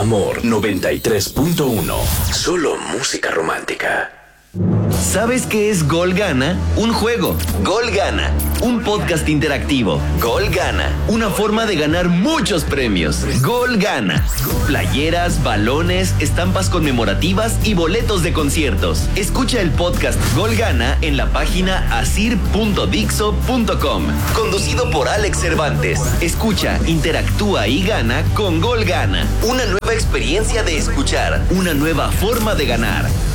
Amor 93.1. Solo música romántica. ¿Sabes qué es Gol Gana? Un juego. Gol Gana. Un podcast interactivo. Gol Gana. Una forma de ganar muchos premios. Gol Gana. Playeras, balones, estampas conmemorativas y boletos de conciertos. Escucha el podcast Gol Gana en la página asir.dixo.com. Conducido por Alex Cervantes. Escucha, interactúa y gana con Gol Gana. Una nueva experiencia de escuchar. Una nueva forma de ganar.